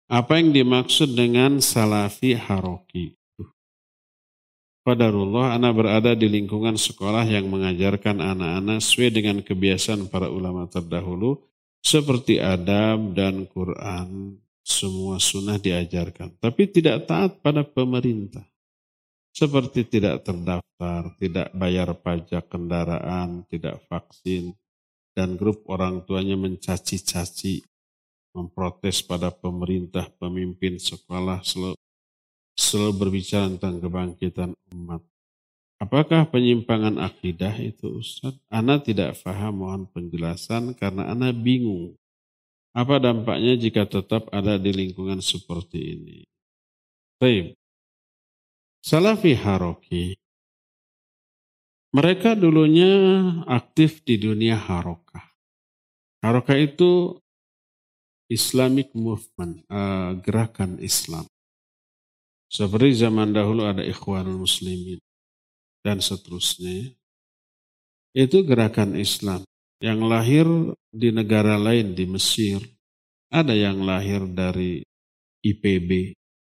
Apa yang dimaksud dengan salafi haroki? Qadarullah, anak berada di lingkungan sekolah yang mengajarkan anak-anak sesuai dengan kebiasaan para ulama terdahulu, seperti adab dan Quran, semua sunnah diajarkan. Tapi tidak taat pada pemerintah. Seperti tidak terdaftar, tidak bayar pajak kendaraan, tidak vaksin, dan grup orang tuanya mencaci-caci, memprotes pada pemerintah, pemimpin sekolah, selalu berbicara tentang kebangkitan umat. Apakah penyimpangan akidah itu, Ustaz? Ana tidak paham, mohon penjelasan karena Ana bingung. Apa dampaknya jika tetap ada di lingkungan seperti ini? Baik. Salafi haroki. Mereka dulunya aktif di dunia harokah. Harokah itu Islamic movement, gerakan Islam. Seperti zaman dahulu ada Ikhwanul Muslimin dan seterusnya. Itu gerakan Islam yang lahir di negara lain, di Mesir. Ada yang lahir dari IPB,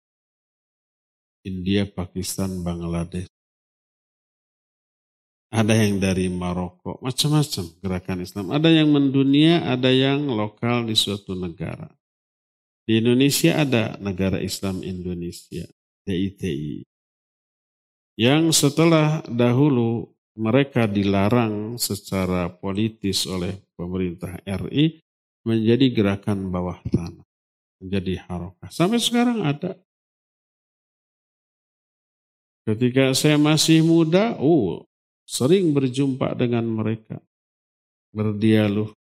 India, Pakistan, Bangladesh. Ada yang dari Maroko, macam-macam gerakan Islam. Ada yang mendunia, ada yang lokal di suatu negara. Di Indonesia ada Negara Islam Indonesia, DITI. Yang setelah dahulu mereka dilarang secara politis oleh pemerintah RI menjadi gerakan bawah tanah, menjadi harokah. Sampai sekarang ada. Ketika saya masih muda, sering berjumpa dengan mereka, berdialog.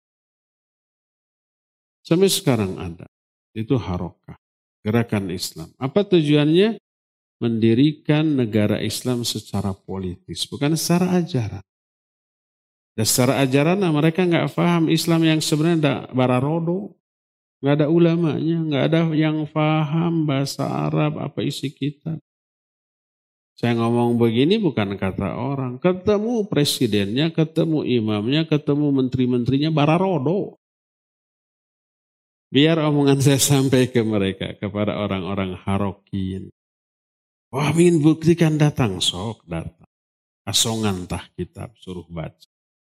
Sampai sekarang ada. Itu harokah, gerakan Islam. Apa tujuannya? Mendirikan negara Islam secara politis, bukan secara ajaran. Dan secara ajaran mereka nggak paham Islam yang sebenarnya ada bararodo, nggak ada ulamanya, nggak ada yang paham bahasa Arab apa isi kitab. Saya ngomong begini bukan kata orang. Ketemu presidennya, ketemu imamnya, ketemu menteri-menterinya bararodo. Biar omongan saya sampai ke mereka, kepada orang-orang harokiyin. Wah, ingin buktikan, datang, sok datang. Asongan tah kitab, suruh baca.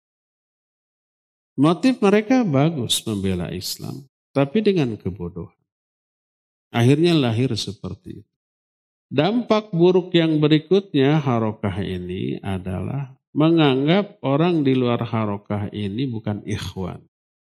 Motif mereka bagus membela Islam, tapi dengan kebodohan. Akhirnya lahir seperti itu. Dampak buruk yang berikutnya harokah ini adalah menganggap orang di luar harokah ini bukan ikhwan.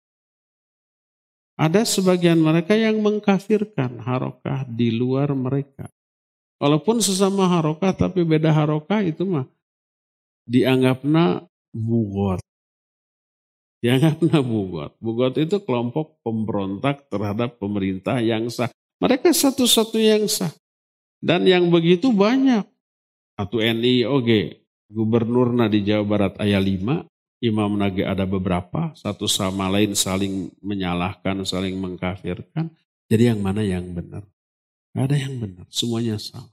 Ada sebagian mereka yang mengkafirkan harokah di luar mereka. Walaupun sesama harokah tapi beda harokah itu mah dianggapna bugot. Dianggapna bugot. Bugot itu kelompok pemberontak terhadap pemerintah yang sah. Mereka satu-satu yang sah. Dan yang begitu banyak. Atau NIOG, gubernurna di Jawa Barat ayat 5, imam nage ada beberapa, satu sama lain saling menyalahkan, saling mengkafirkan. Jadi yang mana yang benar? Gak ada yang benar, semuanya salah.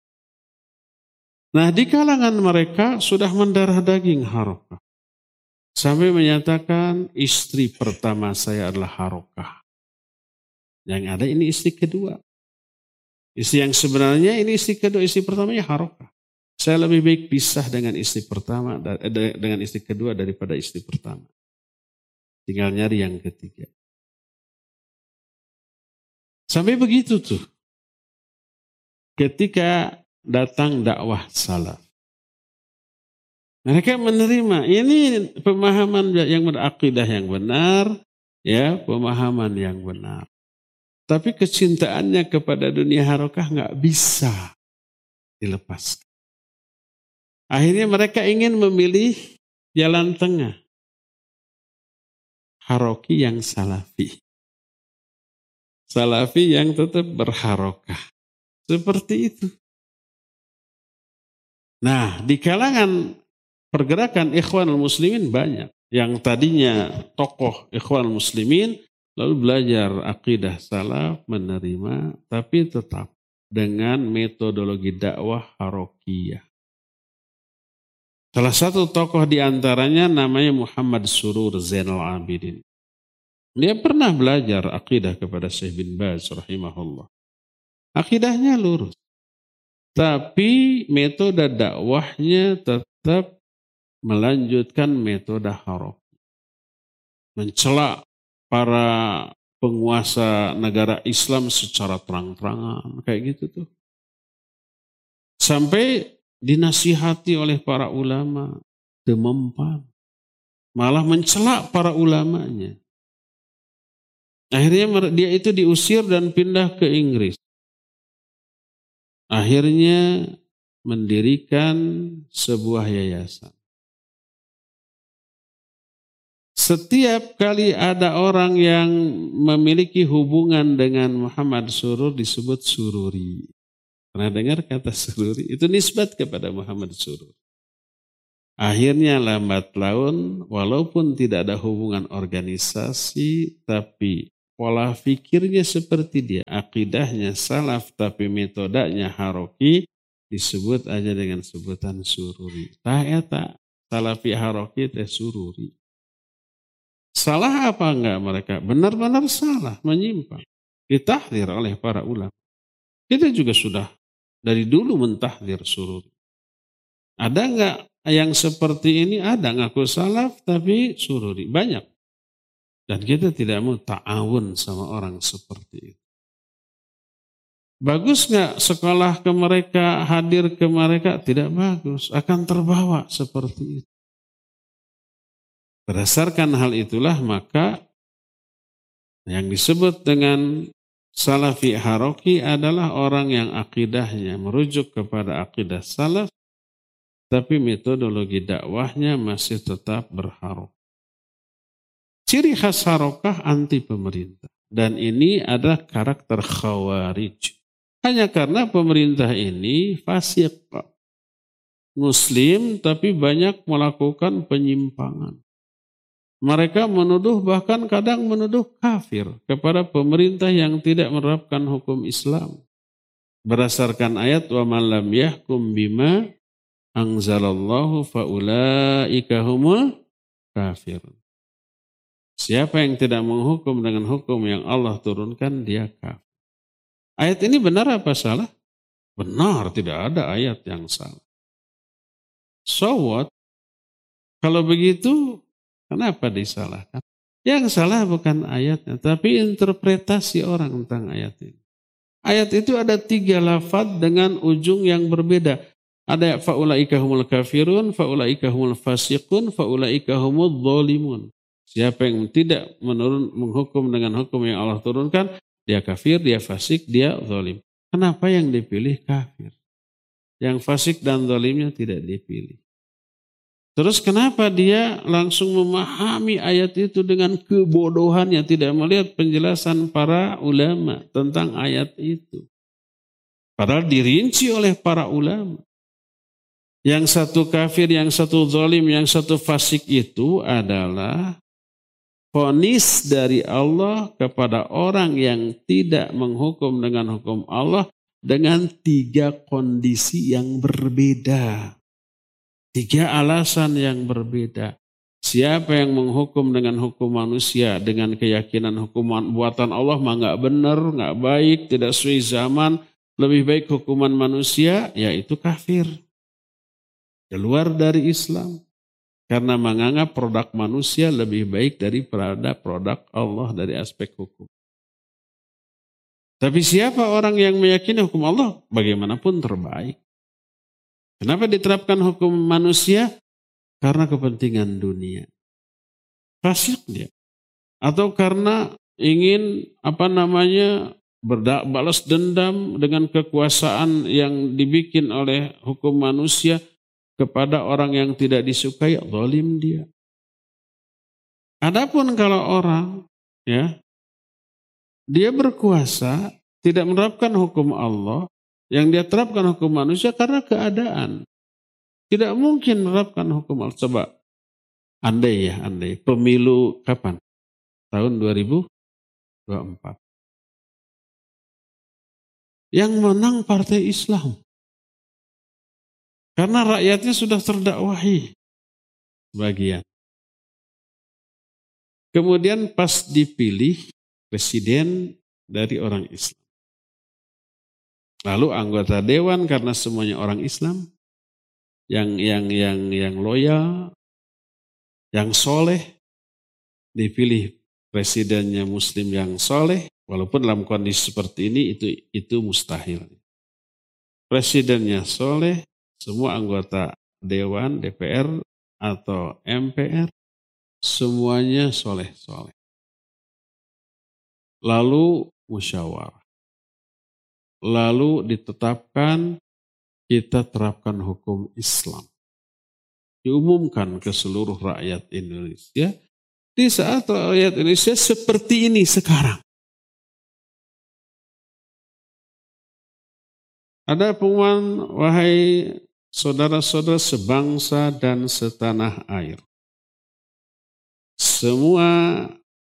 Nah, di kalangan mereka sudah mendarah daging harokah. Sampai menyatakan istri pertama saya adalah harokah. Yang ada ini istri kedua. Istri yang sebenarnya ini istri kedua, istri pertamanya harokah. Saya lebih baik pisah dengan istri pertama, dengan istri kedua daripada istri pertama. Tinggal nyari yang ketiga. Sampai begitu tuh. Ketika datang dakwah salaf. Mereka menerima, ini pemahaman yang berakidah yang benar, ya, pemahaman yang benar. Tapi kecintaannya kepada dunia harokah nggak bisa dilepaskan. Akhirnya mereka ingin memilih jalan tengah. Haroki yang salafi. Salafi yang tetap berharokah. Seperti itu. Nah, di kalangan pergerakan Ikhwanul Muslimin banyak. Yang tadinya tokoh Ikhwanul Muslimin lalu belajar akidah salaf, menerima, tapi tetap dengan metodologi dakwah harokiyah. Salah satu tokoh di antaranya namanya Muhammad Surur Zainal Abidin. Dia pernah belajar akidah kepada Syekh bin Baz rahimahullah. Akidahnya lurus. Tapi metode dakwahnya tetap melanjutkan metode harok. Mencela para penguasa negara Islam secara terang-terangan. Kayak gitu tuh. Sampai dinasihati oleh para ulama. Demempan. Malah mencela para ulamanya. Akhirnya dia itu diusir dan pindah ke Inggris. Akhirnya mendirikan sebuah yayasan. Setiap kali ada orang yang memiliki hubungan dengan Muhammad Surur disebut sururi. Pernah dengar kata sururi? Itu nisbat kepada Muhammad Surur. Akhirnya lambat laun, walaupun tidak ada hubungan organisasi, tapi pola fikirnya seperti dia. Akidahnya salaf, tapi metodenya haroki, disebut aja dengan sebutan sururi. Tak salafi haroki teh sururi. Salah apa enggak mereka? Benar-benar salah, menyimpang. Ditahdir oleh para ulama. Kita juga sudah dari dulu mentahdir sururi. Ada enggak yang seperti ini? Ada, ngaku salaf tapi sururi. Banyak. Dan kita tidak mau ta'awun sama orang seperti itu. Bagus enggak sekolah ke mereka, hadir ke mereka? Tidak bagus. Akan terbawa seperti itu. Berdasarkan hal itulah maka yang disebut dengan salafi haroki adalah orang yang akidahnya merujuk kepada akidah salaf, tapi metodologi dakwahnya masih tetap berharok. Ciri khas harokah anti pemerintah. Dan ini adalah karakter khawarij. Hanya karena pemerintah ini fasik. Muslim tapi banyak melakukan penyimpangan. Mereka menuduh bahkan kadang menuduh kafir kepada pemerintah yang tidak menerapkan hukum Islam. Berdasarkan ayat wa man lam yahkum bima anzalallahu faulaika humul kafirun. Siapa yang tidak menghukum dengan hukum yang Allah turunkan, dia kafir. Ayat ini benar apa salah? Benar, tidak ada ayat yang salah. So what? Kalau begitu, kenapa disalahkan? Yang salah bukan ayatnya, tapi interpretasi orang tentang ayat ini. Ayat itu ada 3 lafaz dengan ujung yang berbeda. Ada faulaika humul kafirun, faulaika humul fasiqun, faulaika humul dzalimun. Siapa yang tidak menghukum dengan hukum yang Allah turunkan, dia kafir, dia fasik, dia zalim. Kenapa yang dipilih kafir? Yang fasik dan zalimnya tidak dipilih. Terus kenapa dia langsung memahami ayat itu dengan kebodohannya, tidak melihat penjelasan para ulama tentang ayat itu. Padahal dirinci oleh para ulama. Yang satu kafir, yang satu zalim, yang satu fasik itu adalah vonis dari Allah kepada orang yang tidak menghukum dengan hukum Allah dengan 3 kondisi yang berbeda. 3 alasan yang berbeda. Siapa yang menghukum dengan hukum manusia dengan keyakinan hukuman buatan Allah mah nggak benar, nggak baik, tidak sesuai zaman, lebih baik hukuman manusia, yaitu kafir. Keluar dari Islam. Karena menganggap produk manusia lebih baik daripada produk Allah dari aspek hukum. Tapi siapa orang yang meyakini hukum Allah bagaimanapun terbaik. Kenapa diterapkan hukum manusia? Karena kepentingan dunia. Fasik dia. Atau karena ingin balas dendam dengan kekuasaan yang dibikin oleh hukum manusia kepada orang yang tidak disukai, zalim dia. Adapun kalau orang dia berkuasa, tidak menerapkan hukum Allah, yang dia terapkan hukum manusia karena keadaan. Tidak mungkin menerapkan hukum Allah. Coba, andai pemilu kapan? Tahun 2024. Yang menang Partai Islam. Karena rakyatnya sudah terdakwahi sebagian. Kemudian pas dipilih presiden dari orang Islam. Lalu anggota dewan karena semuanya orang Islam yang loyal, yang soleh, dipilih presidennya Muslim yang soleh, walaupun dalam kondisi seperti ini itu mustahil. Presidennya soleh, semua anggota dewan, DPR atau MPR, semuanya soleh-soleh. Lalu musyawarah. Lalu ditetapkan kita terapkan hukum Islam. Diumumkan ke seluruh rakyat Indonesia. Di saat rakyat Indonesia seperti ini sekarang. Ada pengumuman, wahai saudara-saudara sebangsa dan setanah air. Semua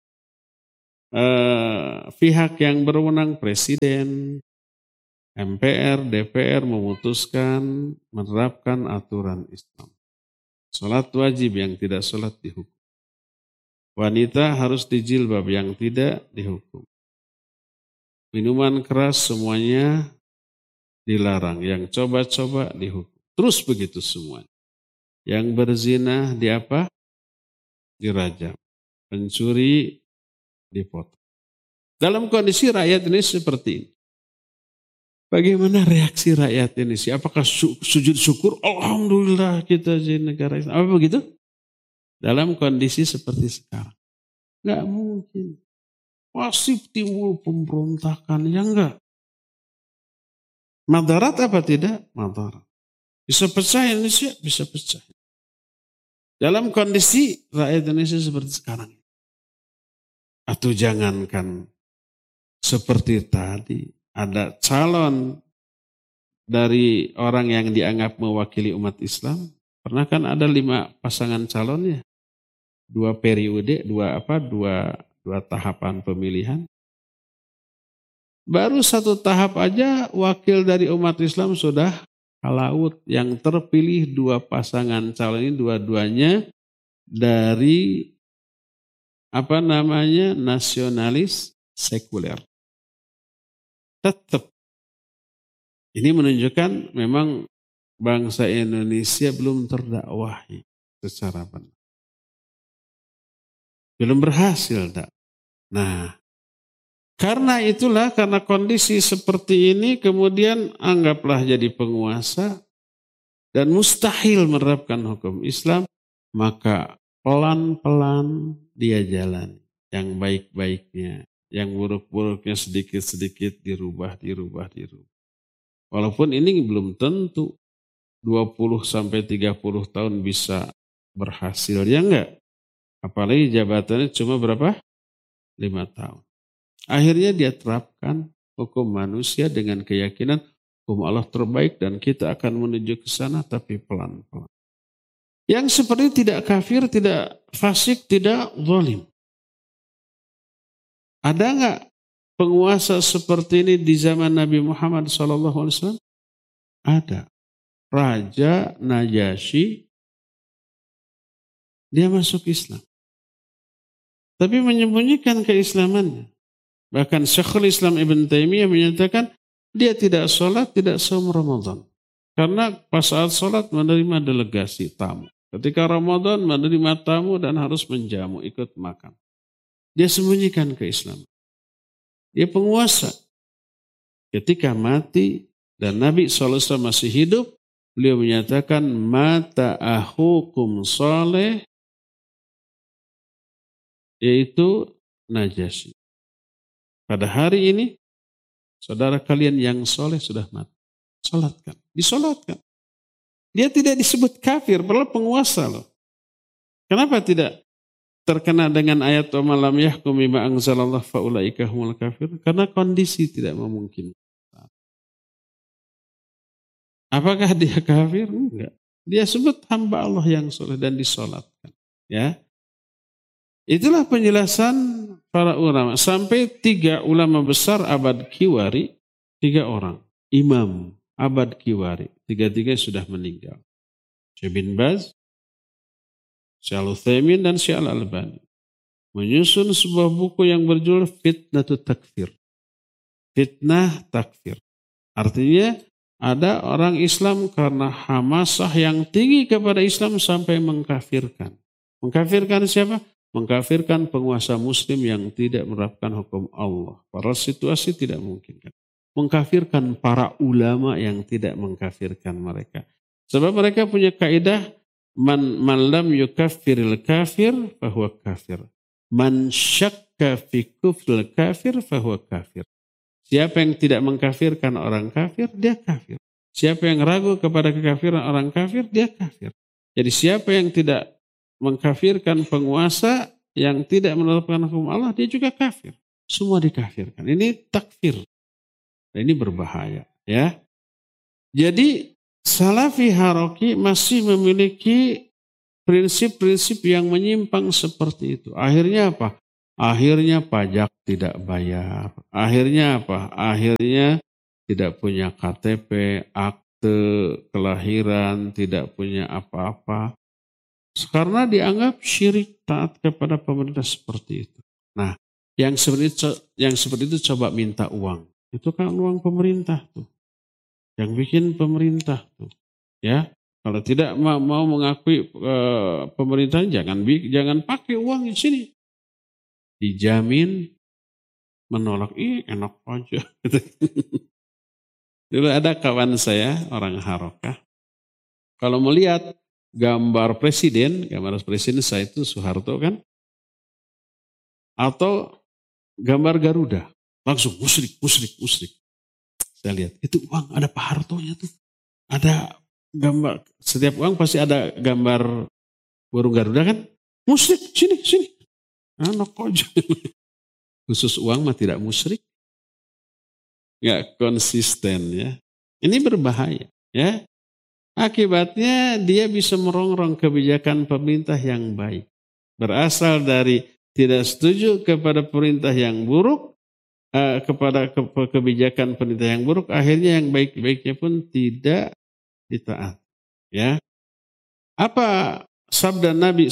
pihak yang berwenang, presiden, MPR, DPR memutuskan menerapkan aturan Islam. Salat wajib, yang tidak salat dihukum. Wanita harus dijilbab, yang tidak dihukum. Minuman keras semuanya dilarang, yang coba-coba dihukum. Terus begitu semuanya. Yang berzina dirajam. Pencuri dipotong. Dalam kondisi rakyat ini seperti ini. Bagaimana reaksi rakyat Indonesia? Apakah sujud syukur? Alhamdulillah kita jadi negara Islam. Apa begitu? Dalam kondisi seperti sekarang. Enggak mungkin. Pasti timbul pemberontakan. Ya enggak. Madarat apa tidak? Madarat. Bisa pecah Indonesia? Bisa pecah. Dalam kondisi rakyat Indonesia seperti sekarang. Atau jangankan seperti tadi. Ada calon dari orang yang dianggap mewakili umat Islam. Pernah kan ada 5 pasangan calon ya. 2 periode, 2 tahapan pemilihan. Baru 1 tahap aja wakil dari umat Islam sudah kalaut. Yang terpilih 2 pasangan calon ini dua-duanya dari nasionalis sekuler. Tetap. Ini menunjukkan memang bangsa Indonesia belum terdakwahi secara benar. Belum berhasil. Nah, karena kondisi seperti ini kemudian anggaplah jadi penguasa dan mustahil menerapkan hukum Islam, maka pelan-pelan dia jalan yang baik-baiknya. Yang buruk-buruknya sedikit-sedikit dirubah. Walaupun ini belum tentu 20-30 tahun bisa berhasil, ya enggak? Apalagi jabatannya cuma berapa? 5 tahun. Akhirnya dia terapkan hukum manusia dengan keyakinan hukum Allah terbaik dan kita akan menuju ke sana tapi pelan-pelan. Yang seperti tidak kafir, tidak fasik, tidak zalim. Ada enggak penguasa seperti ini di zaman Nabi Muhammad SAW? Ada. Raja Najasyi, dia masuk Islam. Tapi menyembunyikan keislamannya. Bahkan Syekhul Islam Ibn Taimiyah menyatakan dia tidak sholat, tidak saum Ramadan. Karena pas saat sholat menerima delegasi tamu. Ketika Ramadan menerima tamu dan harus menjamu, ikut makan. Dia sembunyikan keislaman. Dia penguasa. Ketika mati dan Nabi SAW masih hidup, beliau menyatakan mata ahukum saleh, yaitu Najasyi. Pada hari ini, saudara kalian yang soleh sudah mati. Salatkan. Disolatkan. Dia tidak disebut kafir, padahal penguasa loh. Kenapa tidak terkena dengan ayat wa malam yahkum bima anzalallah faulaika humul kafir? Karena kondisi tidak memungkinkan. Apakah dia kafir? Enggak. Dia sebut hamba Allah yang soleh dan disolatkan. Ya. Itulah penjelasan para ulama. Sampai 3 ulama besar abad Kiwari, 3 orang. Imam abad Kiwari. 3-3 sudah meninggal. Syekh bin Baz, Syekh Al-Utsaimin dan Syekh Al-Albani. menyusun sebuah buku yang berjudul Fitnatut Takfir. Fitnah takfir. Artinya ada orang Islam karena hamasah yang tinggi kepada Islam sampai mengkafirkan. Mengkafirkan siapa? Mengkafirkan penguasa muslim yang tidak menerapkan hukum Allah. Pada situasi tidak mungkin. Mengkafirkan para ulama yang tidak mengkafirkan mereka. Sebab mereka punya kaidah man lam yukaffiril kafir fahuwa kafir. Man syakka fi kufril kafir fahuwa kafir. Siapa yang tidak mengkafirkan orang kafir, dia kafir. Siapa yang ragu kepada kekafiran orang kafir, dia kafir. Jadi siapa yang tidak mengkafirkan penguasa yang tidak menerapkan hukum Allah, dia juga kafir. Semua dikafirkan. Ini takfir. Ini berbahaya. Ya. Jadi Salafi Haroki masih memiliki prinsip-prinsip yang menyimpang seperti itu. Akhirnya apa? Akhirnya pajak tidak bayar. Akhirnya apa? Akhirnya tidak punya KTP, akte kelahiran, tidak punya apa-apa. Karena dianggap syirik taat kepada pemerintah seperti itu. Nah, yang seperti itu coba minta uang. Itu kan uang pemerintah tuh. Yang bikin pemerintah tuh. Ya, kalau tidak mau mengakui pemerintahan jangan pakai uang di sini. Dijamin menolak, enak aja. Dulu ada kawan saya orang Harokah, kalau melihat gambar presiden saya itu Soeharto kan, atau gambar Garuda, langsung musyrik. Saya lihat itu uang ada Pak Hartonya tuh, ada gambar, setiap uang pasti ada gambar burung Garuda kan, musyrik sini. Anak aja. Khusus uang mah tidak musyrik. Gak konsisten ya. Ini berbahaya ya. Akibatnya dia bisa merongrong kebijakan pemerintah yang baik. Berasal dari tidak setuju kepada perintah yang buruk, kepada kebijakan pemerintah yang buruk, akhirnya yang baik-baiknya pun tidak ditaat. Ya. Apa sabda Nabi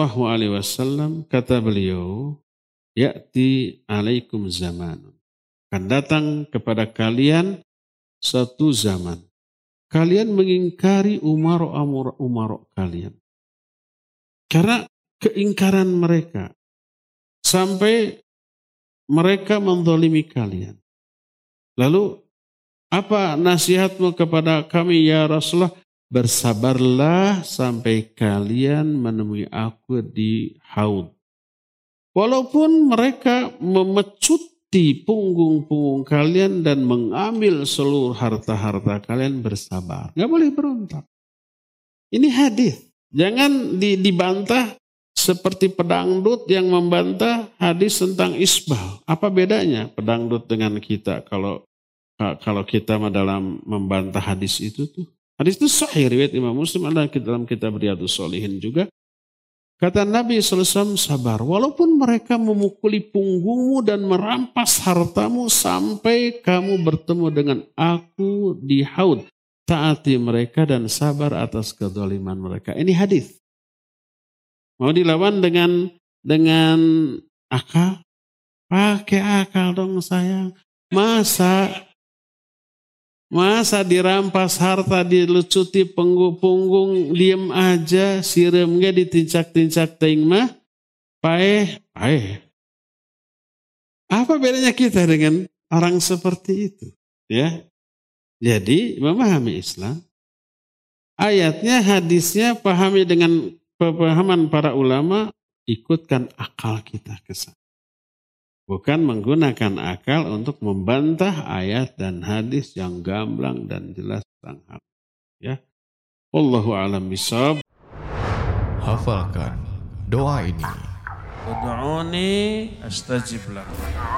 SAW, kata beliau, ya'ti alaikum zaman. Akan datang kepada kalian satu zaman. Kalian mengingkari umaro kalian. Karena keingkaran mereka. Sampai mereka menzalimi kalian. Lalu apa nasihatmu kepada kami ya Rasulullah? Bersabarlah sampai kalian menemui aku di haud. Walaupun mereka memecuti punggung-punggung kalian dan mengambil seluruh harta-harta kalian, bersabar. Gak boleh berontak. Ini hadis. Jangan dibantah seperti pedangdut yang membantah hadis tentang isbal. Apa bedanya pedangdut dengan kita kalau kita dalam membantah hadis itu tuh? Hadis itu sahih riwayat Imam Muslim, ada dalam kitab Riyadhus Shalihin juga. Kata Nabi SAW, sabar. Walaupun mereka memukuli punggungmu dan merampas hartamu sampai kamu bertemu dengan aku di haud. Taati mereka dan sabar atas kezaliman mereka. Ini hadis. Mau dilawan dengan akal? Pakai akal dong sayang. Masa dirampas harta, dilucuti punggung, diem aja, siremnya ditincak-tincak ting mah, paeh. Apa bedanya kita dengan orang seperti itu? Ya, jadi memahami Islam, ayatnya, hadisnya, pahami dengan pemahaman para ulama, ikutkan akal kita ke sana. Bukan menggunakan akal untuk membantah ayat dan hadis yang gamblang dan jelas tentang hal. Ya. Wallahu a'lam bishawab. Hafalkan doa ini. Ud'uni astajib lakum.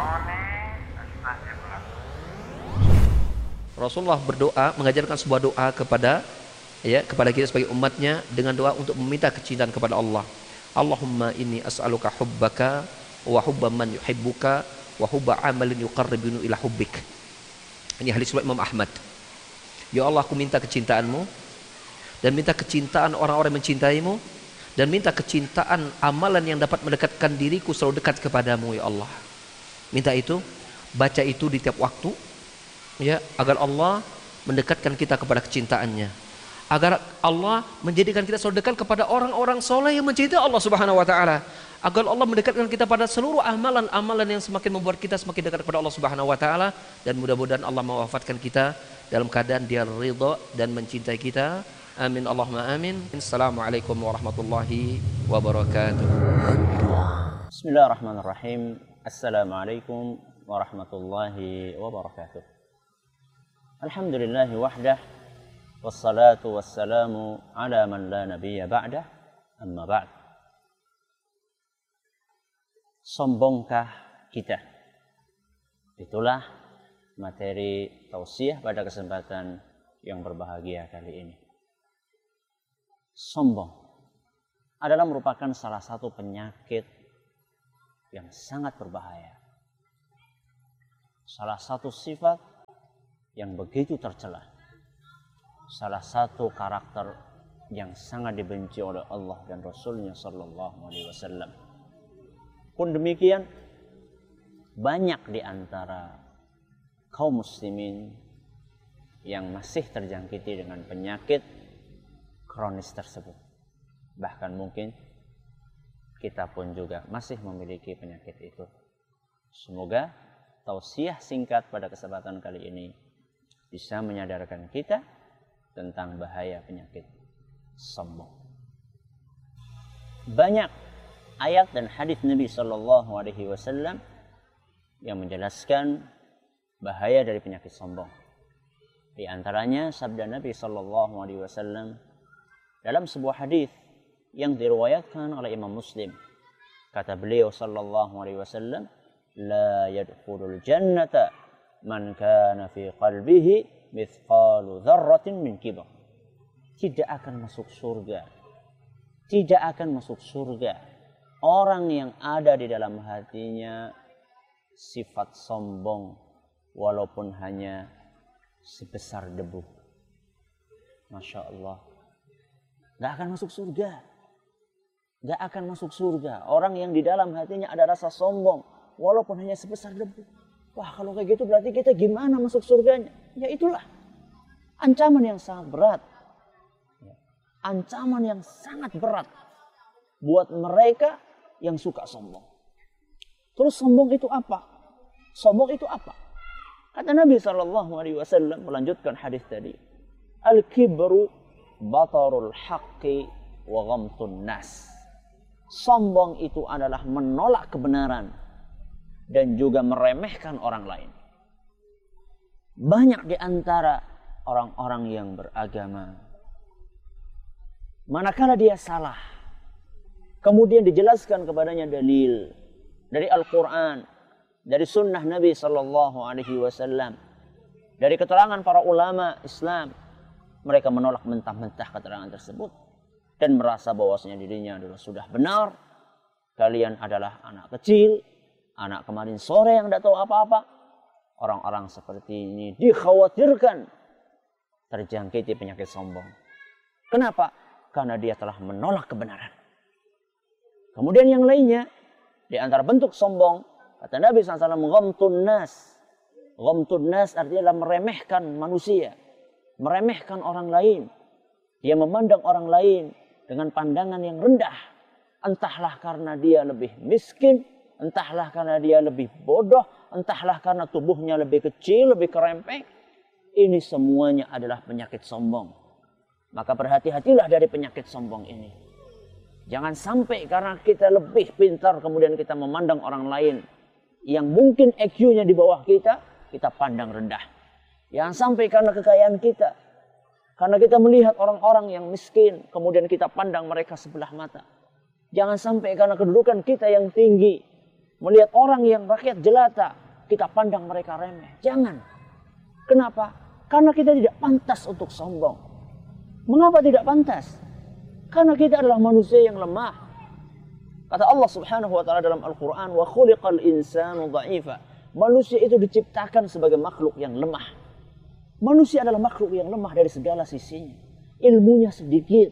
Rasulullah berdoa, mengajarkan sebuah doa kepada kita sebagai umatnya dengan doa untuk meminta kecintaan kepada Allah. Allahumma inni as'aluka hubbaka wa hubba man yuhibbuka wa hubba amalin yuqarribunu ila hubbik. Ini hadis riwayat Imam Ahmad. Ya Allah, aku minta kecintaanmu dan minta kecintaan orang-orang yang mencintaimu dan minta kecintaan amalan yang dapat mendekatkan diriku selalu dekat kepadamu ya Allah. Minta itu, baca itu di tiap waktu ya, agar Allah mendekatkan kita kepada kecintaannya, agar Allah menjadikan kita selalu dekat kepada orang-orang soleh yang mencintai Allah Subhanahu wa taala, agar Allah mendekatkan kita pada seluruh amalan-amalan yang semakin membuat kita semakin dekat kepada Allah Subhanahu wa taala, dan mudah-mudahan Allah mewafatkan kita dalam keadaan Dia ridha dan mencintai kita. Amin Allahumma amin. Assalamualaikum warahmatullahi wabarakatuh. Bismillahirrahmanirrahim. Assalamualaikum warahmatullahi wabarakatuh. Alhamdulillahi wahdah, wassalatu wassalamu ala man la nabiyya ba'dah, amma ba'd. Sombongkah kita? Itulah materi tausiah pada kesempatan yang berbahagia kali ini. Sombong adalah merupakan salah satu penyakit yang sangat berbahaya. Salah satu sifat yang begitu tercela. Salah satu karakter yang sangat dibenci oleh Allah dan Rasulnya Sallallahu Alaihi Wasallam. Pun demikian, banyak di antara kaum muslimin yang masih terjangkiti dengan penyakit kronis tersebut. Bahkan mungkin kita pun juga masih memiliki penyakit itu. Semoga tausiah singkat pada kesempatan kali ini bisa menyadarkan kita tentang bahaya penyakit sombong. Banyak ayat dan hadis Nabi Sallallahu Alaihi Wasallam yang menjelaskan bahaya dari penyakit sombong. Di antaranya sabda Nabi Sallallahu Alaihi Wasallam dalam sebuah hadis yang diriwayatkan oleh Imam Muslim. Kata beliau Sallallahu Alaihi Wasallam, "La yadkhulul jannata man kana fi qalbihi mithqalu dzarratin min kibr." Tidak akan masuk surga. Tidak akan masuk surga orang yang ada di dalam hatinya sifat sombong walaupun hanya sebesar debu. Masya Allah. Gak akan masuk surga. Gak akan masuk surga orang yang di dalam hatinya ada rasa sombong walaupun hanya sebesar debu. Wah, kalau kayak gitu berarti kita gimana masuk surganya? Ya itulah ancaman yang sangat berat. Ancaman yang sangat berat buat mereka yang suka sombong. Terus sombong itu apa? Sombong itu apa? Kata Nabi SAW melanjutkan hadis tadi. Al-kibru batarul haqqi wa ghamtun nas. Sombong itu adalah menolak kebenaran dan juga meremehkan orang lain. Banyak di antara orang-orang yang beragama, manakala dia salah, kemudian dijelaskan kepadanya dalil dari Al-Quran, dari sunnah Nabi Sallallahu Alaihi Wasallam, dari keterangan para ulama Islam, mereka menolak mentah-mentah keterangan tersebut dan merasa bahwasanya dirinya adalah sudah benar. Kalian adalah anak kecil, anak kemarin sore yang tidak tahu apa-apa. Orang-orang seperti ini dikhawatirkan terjangkiti penyakit sombong. Kenapa? Karena dia telah menolak kebenaran. Kemudian yang lainnya, di antara bentuk sombong, kata Nabi SAW, ghamtun nas. Ghamtun nas artinya meremehkan manusia, meremehkan orang lain. Dia memandang orang lain dengan pandangan yang rendah. Entahlah karena dia lebih miskin, entahlah karena dia lebih bodoh, entahlah karena tubuhnya lebih kecil, lebih kerempeng. Ini semuanya adalah penyakit sombong. Maka berhati-hatilah dari penyakit sombong ini. Jangan sampai karena kita lebih pintar kemudian kita memandang orang lain yang mungkin IQ-nya di bawah kita, kita pandang rendah. Jangan sampai karena kekayaan kita, karena kita melihat orang-orang yang miskin, kemudian kita pandang mereka sebelah mata. Jangan sampai karena kedudukan kita yang tinggi, melihat orang yang rakyat jelata, kita pandang mereka remeh. Jangan. Kenapa? Karena kita tidak pantas untuk sombong. Mengapa tidak pantas? Karena kita adalah manusia yang lemah. Kata Allah Subhanahu wa taala dalam Al-Qur'an, "Wa khuliqal insanu dha'ifa." Manusia itu diciptakan sebagai makhluk yang lemah. Manusia adalah makhluk yang lemah dari segala sisinya. Ilmunya sedikit,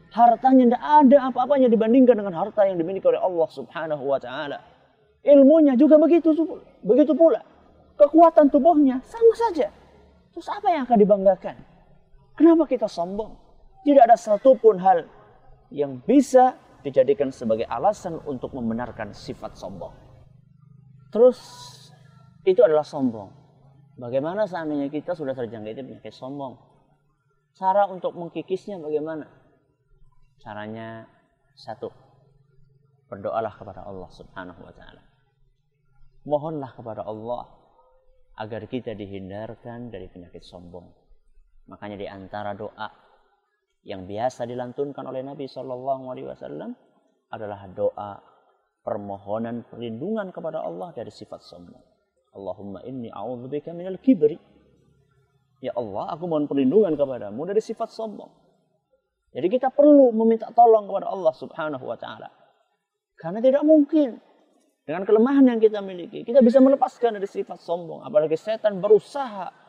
Hartanya tidak ada apa-apanya dibandingkan dengan harta yang dimiliki oleh Allah Subhanahu wa taala. Ilmunya juga begitu pula. Kekuatan tubuhnya sama saja. Terus apa yang akan dibanggakan? Kenapa kita sombong? Tidak ada satupun hal yang bisa dijadikan sebagai alasan untuk membenarkan sifat sombong. Terus itu adalah sombong. Bagaimana seandainya kita sudah terjangkit penyakit sombong? Cara untuk mengkikisnya bagaimana? Caranya satu, berdoalah kepada Allah Subhanahu wa taala. Mohonlah kepada Allah agar kita dihindarkan dari penyakit sombong. Makanya di antara doa yang biasa dilantunkan oleh Nabi Shallallahu Alaihi Wasallam adalah doa permohonan perlindungan kepada Allah dari sifat sombong. Allahumma inni a'udzubika minal kibri. Ya Allah, aku mohon perlindungan kepadamu dari sifat sombong. Jadi kita perlu meminta tolong kepada Allah Subhanahu wa taala. Karena tidak mungkin dengan kelemahan yang kita miliki kita bisa melepaskan dari sifat sombong. Apalagi setan berusaha